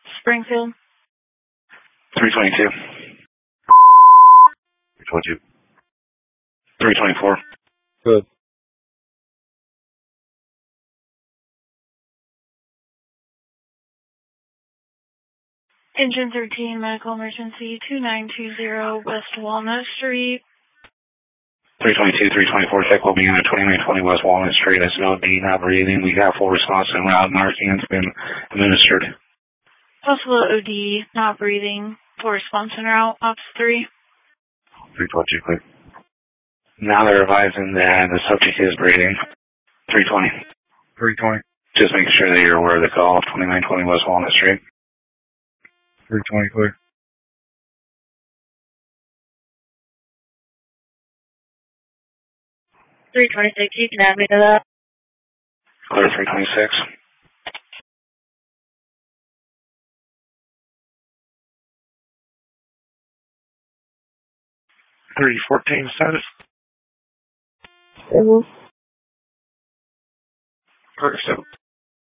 Springfield. 322. 322. 324. Good. Engine 13, medical emergency, 2920 West Walnut Street. 322, 324, check will be in at 2920 West Walnut Street. That's no D, not breathing. We have full response en route. Narcan's been administered. Possible OD, not breathing. Full response en route. Ops 3. 322, clear. Now they're advising that the subject is breathing. 320. 320. Just make sure that you're aware of the call. 2920 West Walnut Street. 320, clear. $326, you can add me to that. Clear 326. $314 status. Stable. Correct,